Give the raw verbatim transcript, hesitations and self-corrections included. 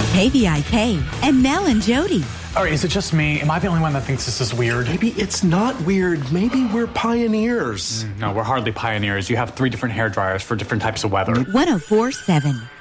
K V I K and Mel and Jody. All right, is it just me? Am I the only one that thinks this is weird? Maybe it's not weird. Maybe we're pioneers. Mm, no, we're hardly pioneers. You have three different hair dryers for different types of weather. one oh four point seven